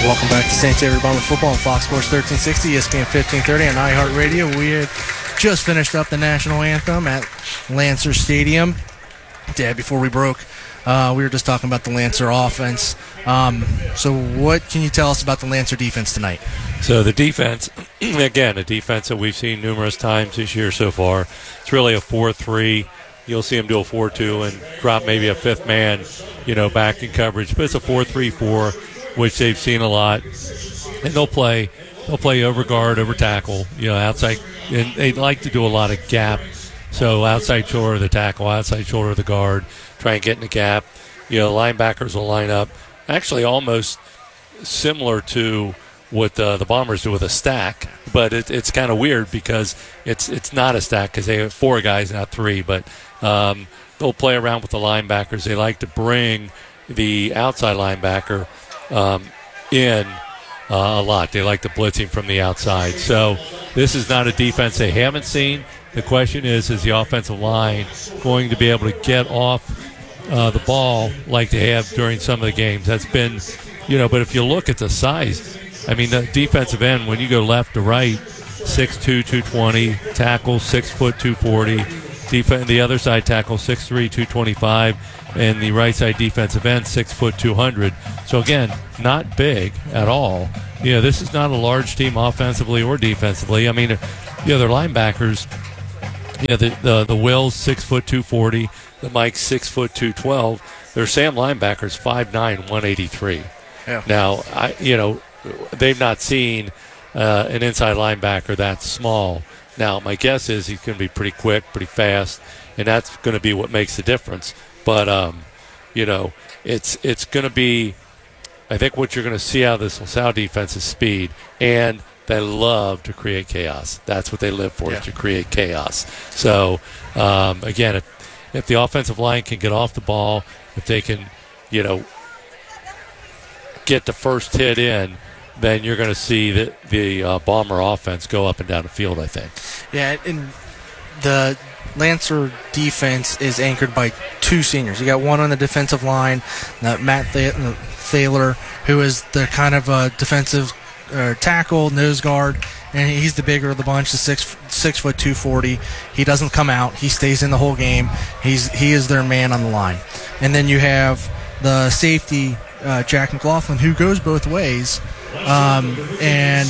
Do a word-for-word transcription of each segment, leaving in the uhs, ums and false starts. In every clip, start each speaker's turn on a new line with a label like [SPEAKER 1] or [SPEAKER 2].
[SPEAKER 1] Welcome back to Saint Xavier Bomber Football on Fox Sports thirteen sixty, E S P N fifteen thirty, and iHeartRadio. We had just finished up the national anthem at Lancer Stadium. Dad, before we broke, uh, we were just talking about the Lancer offense. Um, so what can you tell us about the Lancer defense tonight?
[SPEAKER 2] So the defense, again, a defense that we've seen numerous times this year so far. It's really a four three. You'll see them do a four two and drop maybe a fifth man, you know, back in coverage. But it's a four three four, which they've seen a lot. And they'll play they'll play over guard, over tackle, you know, outside. And they like to do a lot of gap. So outside shoulder of the tackle, outside shoulder of the guard, try and get in the gap. You know, linebackers will line up. Actually almost similar to what uh, the Bombers do with a stack, but it, it's kind of weird because it's it's not a stack because they have four guys, not three. But um, they'll play around with the linebackers. They like to bring the outside linebacker um, in uh, a lot. They like to blitz him from the outside. So this is not a defense they haven't seen. The question is, is the offensive line going to be able to get off uh, the ball like they have during some of the games? That's been, you know, but if you look at the size, I mean, the defensive end, when you go left to right, six two, two twenty, tackle, six foot, two forty. Def- the other side tackle, six three, two twenty-five, and the right side defensive end, six foot, two hundred. So, again, not big at all. You know, this is not a large team offensively or defensively. I mean, the other linebackers, you know, the, the, the Wills, six foot, two forty, the Mike's six foot, two twelve. Their Sam linebackers, five nine, one eighty-three. Yeah. Now, I you know, they've not seen uh, an inside linebacker that small. Now, my guess is he's going to be pretty quick, pretty fast, and that's going to be what makes the difference. But, um, you know, it's it's going to be, I think what you're going to see out of this LaSalle defense is speed, and they love to create chaos. That's what they live for, yeah. is to create chaos. So, um, again, if, if the offensive line can get off the ball, if they can, you know, get the first hit in, then you're going to see the, the uh, Bomber offense go up and down the field, I think.
[SPEAKER 1] Yeah, and the Lancer defense is anchored by two seniors. You got one on the defensive line, uh, Matt Thaler, who is the kind of uh, defensive uh, tackle, nose guard, and he's the bigger of the bunch, the six six foot two forty. He doesn't come out. He stays in the whole game. He's he is their man on the line. And then you have the safety, uh, Jack McLaughlin, who goes both ways. Um, and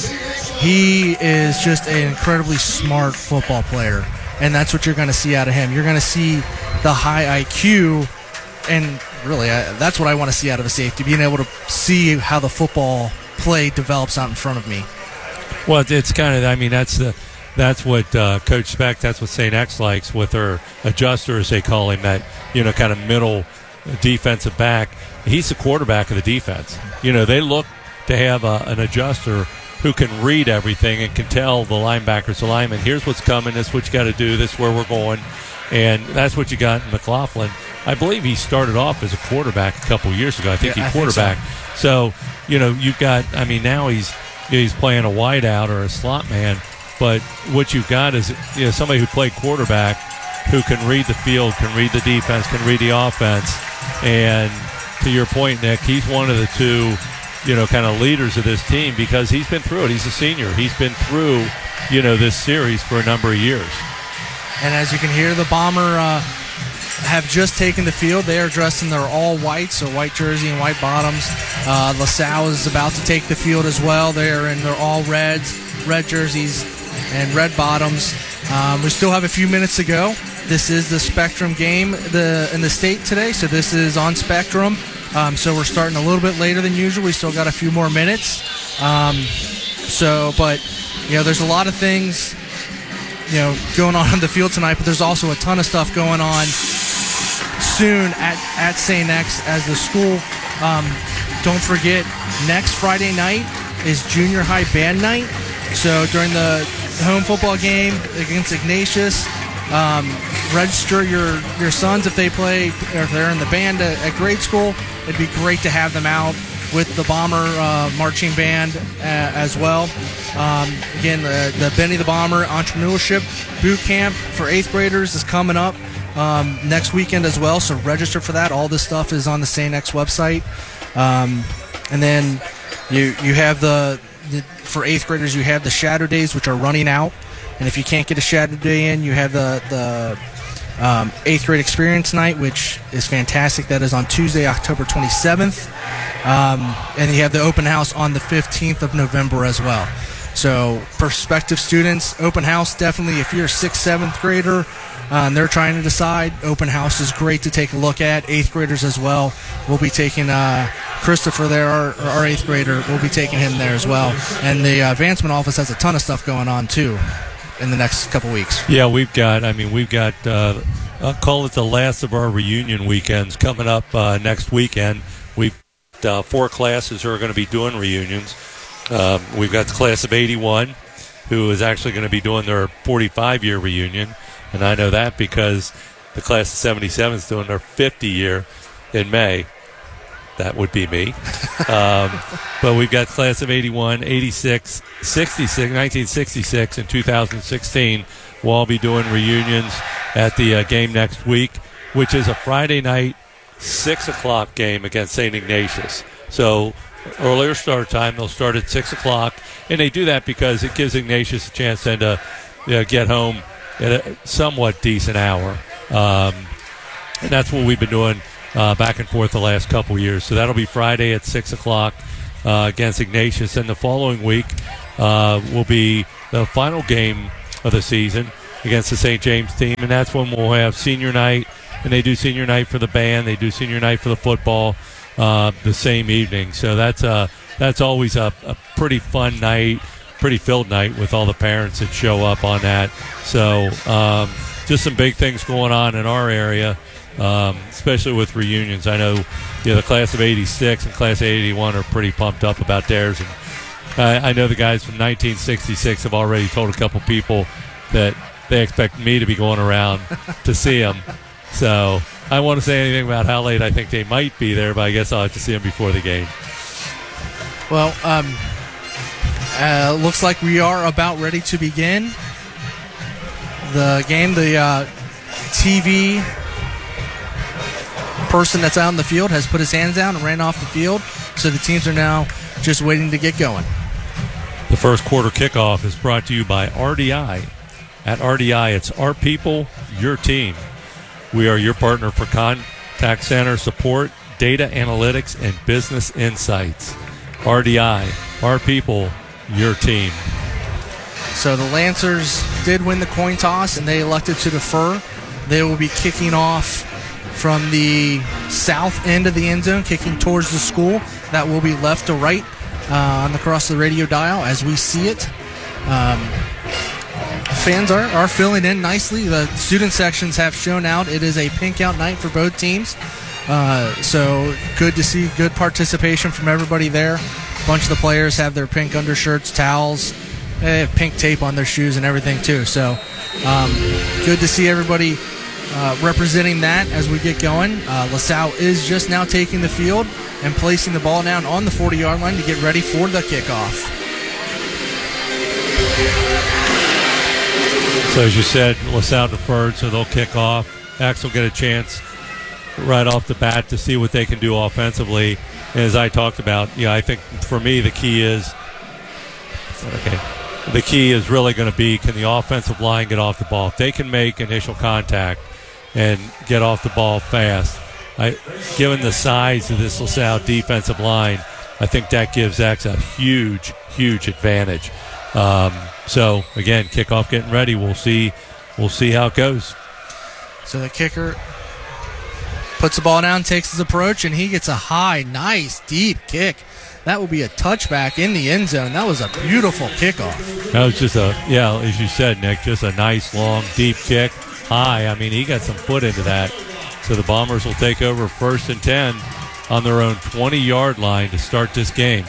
[SPEAKER 1] he is just an incredibly smart football player, and that's what you're going to see out of him. You're going to see the high I Q, and really I, that's what I want to see out of a safety, being able to see how the football play develops out in front of me.
[SPEAKER 2] Well, it's kind of, I mean, that's the that's what uh, Coach Speck, that's what Saint X likes with her adjuster, as they call him, that, you know, kind of middle defensive back. He's the quarterback of the defense. You know, they look to have a, an adjuster who can read everything and can tell the linebackers, the linemen, here's what's coming, this is what you got to do, this is where we're going. And that's what you got in McLaughlin. I believe he started off as a quarterback a couple years ago. I think yeah, he quarterbacked. So. so, you know, you've got, I mean, now he's he's playing a wideout or a slot man. But what you've got is, you know, somebody who played quarterback who can read the field, can read the defense, can read the offense. And to your point, Nick, he's one of the two, you know, kind of leaders of this team because he's been through it. He's a senior. He's been through, you know, this series for a number of years.
[SPEAKER 1] And as you can hear, the Bomber uh, have just taken the field. They are dressed in their all white, so white jersey and white bottoms. Uh, LaSalle is about to take the field as well. They are in their all reds, red jerseys, and red bottoms. Um, we still have a few minutes to go. This is the Spectrum game the, in the state today, so this is on Spectrum. Um, so we're starting a little bit later than usual. We still got a few more minutes. Um, so, but, you know, there's a lot of things, you know, going on on the field tonight, but there's also a ton of stuff going on soon at, at Saint X as the school. Um, don't forget, next Friday night is junior high band night. So during the home football game against Ignatius, um, register your, your sons if they play, or if they're in the band at, at grade school. It'd be great to have them out with the Bomber uh, marching band uh, as well. Um, again, the, the Benny the Bomber Entrepreneurship Boot Camp for eighth graders is coming up um, next weekend as well, so register for that. All this stuff is on the Saint X website. Um, and then you you have the, the for eighth graders you have the shadow days, which are running out, and if you can't get a shadow day in, you have the the um, eighth grade experience night, which is fantastic. That is on Tuesday, October twenty-seventh, um, and you have the open house on the fifteenth of November as well. So prospective students, open house definitely. If you're a sixth, seventh grader, uh, and they're trying to decide, open house is great to take a look at. Eighth graders as well. We'll be taking uh, Christopher there, our, our eighth grader. We'll be taking him there as well. And the uh, advancement office has a ton of stuff going on too in the next couple weeks.
[SPEAKER 2] Yeah, we've got. I mean, we've got. Uh, I'll call it the last of our reunion weekends coming up uh, next weekend. We've uh, four classes who are going to be doing reunions. Um, we've got the class of eighty-one, who is actually going to be doing their forty-five-year reunion, and I know that because the class of seventy-seven is doing their fifty-year in May. That would be me. um, but we've got class of eighty-one, eighty-six, sixty-six, nineteen sixty-six, and two thousand sixteen. We'll all be doing reunions at the uh, game next week, which is a Friday night, six o'clock game against Saint Ignatius. So earlier start time. They'll start at six o'clock, and they do that because it gives Ignatius a chance then to you know, get home at a somewhat decent hour. Um, and that's what we've been doing uh, back and forth the last couple years. So that'll be Friday at six o'clock uh, against Ignatius. And the following week uh, will be the final game of the season against the Saint James team, and that's when we'll have senior night, and they do senior night for the band, they do senior night for the football, Uh, the same evening. So that's uh, that's always a, a pretty fun night, pretty filled night with all the parents that show up on that. So um, just some big things going on in our area, um, especially with reunions. I know you know, the class of eighty-six and class of eighty-one are pretty pumped up about theirs. And I, I know the guys from nineteen sixty-six have already told a couple people that they expect me to be going around to see them. So I don't want to say anything about how late I think they might be there, but I guess I'll have to see them before the game.
[SPEAKER 1] Well, um, uh, looks like we are about ready to begin the game. The uh, T V person that's out in the field has put his hands down and ran off the field, so the teams are now just waiting to get going.
[SPEAKER 2] The first quarter kickoff is brought to you by R D I. At R D I, it's our people, your team. We are your partner for contact center support, data analytics, and business insights. R D I, our people, your team.
[SPEAKER 1] So the Lancers did win the coin toss, and they elected to defer. They will be kicking off from the south end of the end zone, kicking towards the school. That will be left to right uh, on the across the radio dial as we see it. Um, Fans are, are filling in nicely. The student sections have shown out. It is a pink out night for both teams. Uh, so good to see good participation from everybody there. A bunch of the players have their pink undershirts, towels. They have pink tape on their shoes and everything too. So um, good to see everybody uh, representing that as we get going. Uh, LaSalle is just now taking the field and placing the ball down on the forty-yard line to get ready for the kickoff.
[SPEAKER 2] So as you said, LaSalle deferred, so they'll kick off. Axe will get a chance right off the bat to see what they can do offensively. And as I talked about, you know, I think for me the key is okay. The key is really going to be, can the offensive line get off the ball? If they can make initial contact and get off the ball fast, I, given the size of this LaSalle defensive line, I think that gives Axe a huge, huge advantage. Um, so again, kickoff getting ready. We'll see. We'll see how it goes.
[SPEAKER 1] So the kicker puts the ball down, takes his approach, and he gets a high, nice, deep kick. That will be a touchback in the end zone. That was a beautiful kickoff.
[SPEAKER 2] That was just a, yeah, as you said, Nick, just a nice, long, deep kick. High. I mean, he got some foot into that. So the Bombers will take over first and ten on their own twenty-yard line to start this game.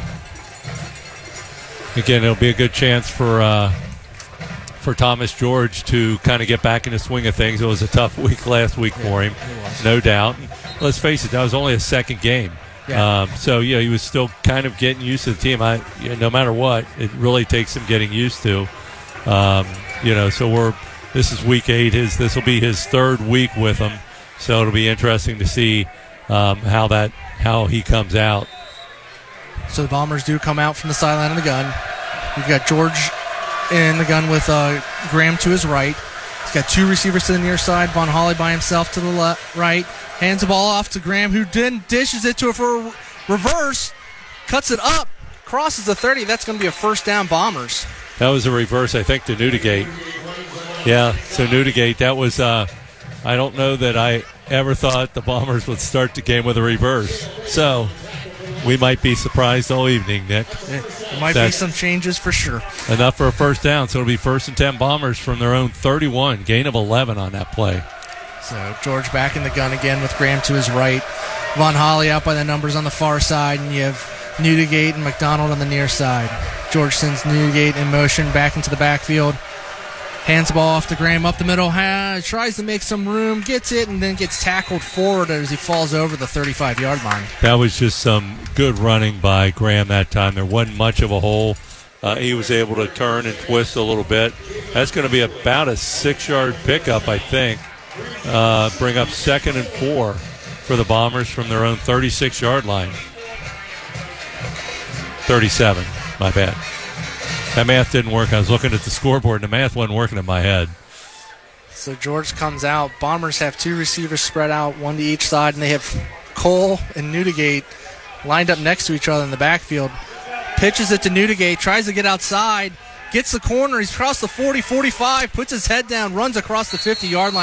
[SPEAKER 2] Again, it'll be a good chance for uh, for Thomas George to kind of get back in the swing of things. It was a tough week last week for him, no doubt. Let's face it, that was only a second game.
[SPEAKER 1] Yeah.
[SPEAKER 2] Um, so, yeah, he was still kind of getting used to the team. I, you know, no matter what, it really takes him getting used to. Um, you know, so we're this is week eight. His this will be his third week with them. So it'll be interesting to see um, how that how he comes out.
[SPEAKER 1] So the Bombers do come out from the sideline of the gun. You've got George in the gun with uh, Graham to his right. He's got two receivers to the near side. Von Holly by himself to the left, right. Hands the ball off to Graham, who then dishes it to her for a reverse. Cuts it up. Crosses the thirty. That's going to be a first down, Bombers.
[SPEAKER 2] That was a reverse, I think, to Newdigate. Yeah, so Newdigate, that was, uh, I don't know that I ever thought the Bombers would start the game with a reverse. So we might be surprised all evening, Nick.
[SPEAKER 1] Yeah, there might That's be some changes for sure.
[SPEAKER 2] Enough for a first down, so it'll be first and ten Bombers from their own thirty-one. Gain of eleven on that play.
[SPEAKER 1] So George back in the gun again with Graham to his right. Von Holly out by the numbers on the far side, and you have Newdigate and McDonald on the near side. George sends Newdigate in motion back into the backfield. Hands the ball off to Graham up the middle. Ha, tries to make some room, gets it, and then gets tackled forward as he falls over the thirty-five-yard line.
[SPEAKER 2] That was just some good running by Graham that time. There wasn't much of a hole. Uh, he was able to turn and twist a little bit. That's going to be about a six-yard pickup, I think. Uh, bring up second and four for the Bombers from their own thirty-six-yard line. thirty-seven, my bad. That math didn't work. I was looking at the scoreboard, and the math wasn't working in my head.
[SPEAKER 1] So George comes out. Bombers have two receivers spread out, one to each side, and they have Cole and Newdigate lined up next to each other in the backfield. Pitches it to Newdigate, tries to get outside, gets the corner. He's across the forty, forty-five, puts his head down, runs across the fifty-yard line.